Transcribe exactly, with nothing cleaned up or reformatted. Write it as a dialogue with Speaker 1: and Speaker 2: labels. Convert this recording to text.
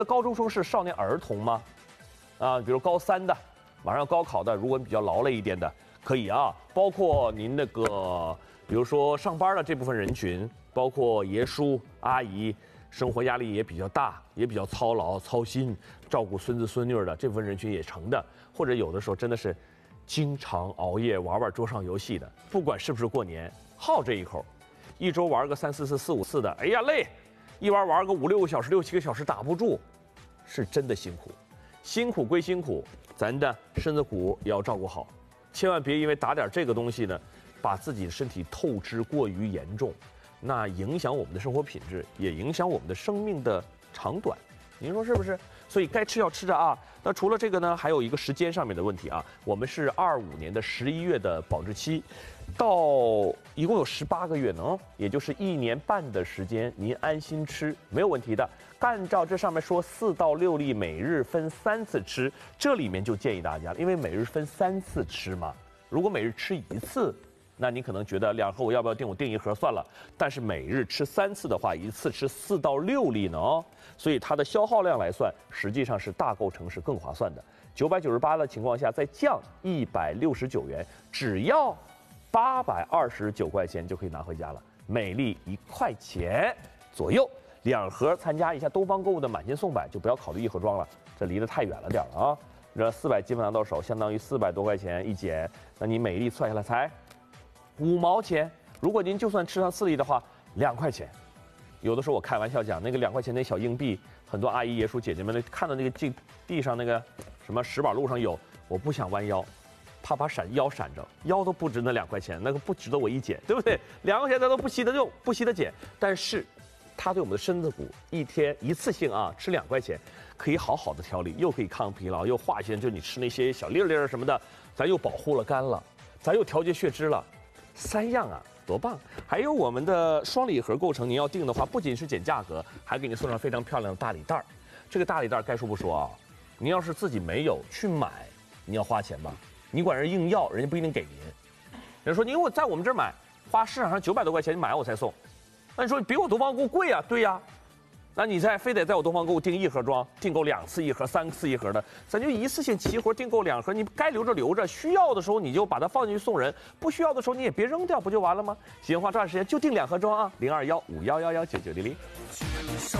Speaker 1: 高中生是少年儿童吗？啊，比如高三的，马上要高考的，如果你比较劳累一点的，可以啊。包括您那个，比如说上班的这部分人群，包括爷叔阿姨，生活压力也比较大，也比较操劳操心，照顾孙子孙女的这部分人群也成的。或者有的时候真的是经常熬夜玩玩桌上游戏的，不管是不是过年，好这一口，一周玩个三四次、四五次的，哎呀累，一玩玩个五六个小时、六七个小时打不住，是真的辛苦。辛苦归辛苦，咱的身子骨也要照顾好，千万别因为打点这个东西呢，把自己的身体透支过于严重，那影响我们的生活品质，也影响我们的生命的长短。您说是不是？所以该吃要吃着啊。那除了这个呢，还有一个时间上面的问题啊。我们是二五年的十一月的保质期，到一共有十八个月呢，也就是一年半的时间，您安心吃没有问题的。按照这上面说四到六粒，每日分三次吃，这里面就建议大家，因为每日分三次吃嘛，如果每日吃一次，那你可能觉得两盒我要不要订？我订一盒算了。但是每日吃三次的话，一次吃四到六粒呢哦，所以它的消耗量来算，实际上是大构成是更划算的。九百九十八的情况下，再降一百六十九元，只要八百二十九块钱就可以拿回家了，每粒一块钱左右。两盒参加一下东方购物的满减送百，就不要考虑一盒装了，这离得太远了点了啊。这四百基本拿到手，相当于四百多块钱一减，那你每粒算下来才五毛钱。如果您就算吃上四粒的话，两块钱。有的时候我开玩笑讲，那个两块钱那小硬币，很多阿姨爷叔姐姐们看到那个地地上那个什么石板路上有，我不想弯腰，怕把闪腰闪着，腰都不值那两块钱，那个不值得我一减，对不对？两块钱咱都不惜得用，不惜得减，但是它对我们的身子骨一天一次性啊吃两块钱，可以好好的调理，又可以抗疲劳，又化解，就你吃那些小粒粒儿什么的，咱又保护了肝了，咱又调节血脂了，三样啊，多棒！还有我们的双礼盒构成，您要订的话，不仅是减价格，还给你送上非常漂亮的大礼袋儿。这个大礼袋儿该说不说啊，您要是自己没有去买，你要花钱吧？你管人硬要，人家不一定给您。人说您我在我们这儿买，花市场上九百多块钱，你买我才送。那你说比我东方购物贵啊？对呀，那你再非得在我东方购物订一盒装，订购两次一盒、三次一盒的，咱就一次性齐活订购两盒，你该留着留着，需要的时候你就把它放进去送人，不需要的时候你也别扔掉，不就完了吗？喜欢花抓紧时间就订两盒装啊，零二幺五幺幺幺九九零零。